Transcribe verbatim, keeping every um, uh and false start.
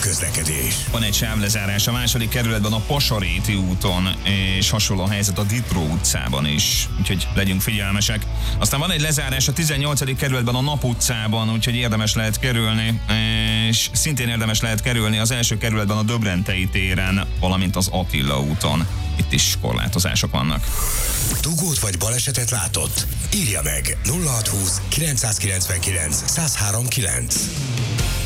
közlekedés. Van egy sávlezárás a második kerületben a Pasaréti úton, és hasonló a helyzet a Ditró utcában is, úgyhogy legyünk figyelmesek. Aztán van egy lezárás a tizennyolcadik kerületben a Nap utcában, úgyhogy érdemes lehet kerülni, és szintén érdemes lehet kerülni az első kerületben a Döbrentei téren, valamint az Attila úton. Itt is korlátozások vannak. Dugót vagy balesetet látott? Írja meg nulla hatszázhúsz kilencszázkilencvenkilenc százhárom kilenc.